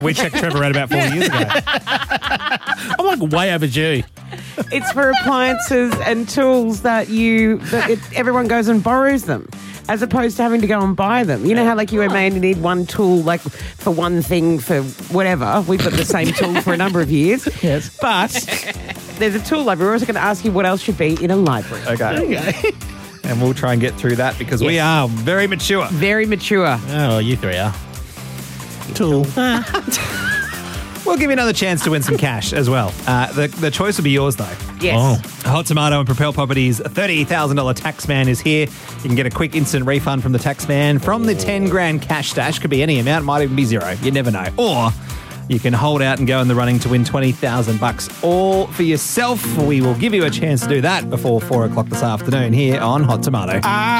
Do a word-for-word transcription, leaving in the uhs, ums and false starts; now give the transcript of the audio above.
We checked Trevor out about four years ago. I'm like way overdue. It's for appliances and tools that you that it, everyone goes and borrows them, as opposed to having to go and buy them. You know how like you may only need one tool like for one thing for whatever. We've got the same tool for a number of years. Yes. But there's a tool library. We're also going to ask you what else should be in a library. Okay. Okay. And we'll try and get through that because yes. we are very mature. Very mature. Oh, you three are. Tool. We'll give you another chance to win some cash as well. Uh, the, the choice will be yours, though. Yes. Oh. Hot Tomato and Propel Properties thirty thousand dollars Taxman is here. You can get a quick instant refund from the Taxman from the ten grand cash stash. Could be any amount, might even be zero. You never know. Or you can hold out and go in the running to win twenty thousand bucks all for yourself. We will give you a chance to do that before four o'clock this afternoon here on Hot Tomato. Ah.